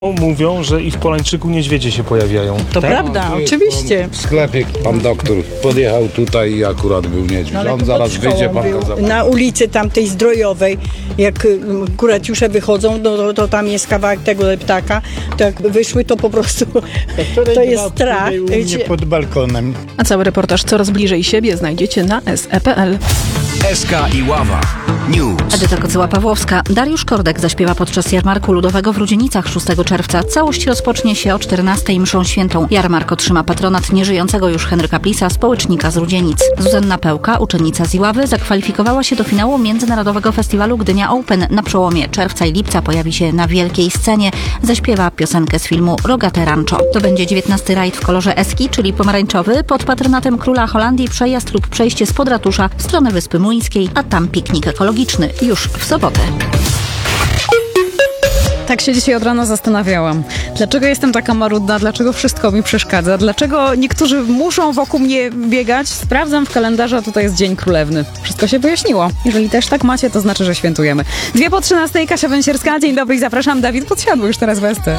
Mówią, że i w Polańczyku niedźwiedzie się pojawiają. To prawda, oczywiście. W sklepie pan doktor podjechał tutaj i akurat był niedźwiedź. Ale On to zaraz pod szkołą wyjdzie, pan był. go zabrał. Na ulicy tamtej Zdrojowej, jak kuratiusze wychodzą, to tam jest kawałek tego ptaka, to jak wyszły, to po prostu to jest strach. U mnie pod balkonem. A cały reportaż coraz bliżej siebie znajdziecie na SE.pl. SK i Ława. News. Edyta Kocyła-Pawłowska. Dariusz Kordek zaśpiewa podczas jarmarku ludowego w Rudzienicach 6 czerwca. Całość rozpocznie się o 14 mszą świętą. Jarmark otrzyma patronat nieżyjącego już Henryka Plisa, społecznika z Rudzienic. Zuzanna Pełka, uczennica z Iławy, zakwalifikowała się do finału Międzynarodowego Festiwalu Gdynia Open. Na przełomie czerwca i lipca pojawi się na wielkiej scenie. Zaśpiewa piosenkę z filmu Rogate Rancho. To będzie 19. rajd w kolorze eski, czyli pomarańczowy. Pod patronatem króla Holandii przejazd lub przejście spod ratusza w stronę Wyspy Młyńskiej, a tam piknik ekologiczny już w sobotę. Tak się dzisiaj od rana zastanawiałam. Dlaczego jestem taka marudna? Dlaczego wszystko mi przeszkadza? Dlaczego niektórzy muszą wokół mnie biegać? Sprawdzam w kalendarzu, a tutaj jest Dzień Królewny. Wszystko się wyjaśniło. Jeżeli też tak macie, to znaczy, że świętujemy. 2 po 13, Kasia Węsierska. Dzień dobry i zapraszam. Dawid Podsiadło już teraz w ST.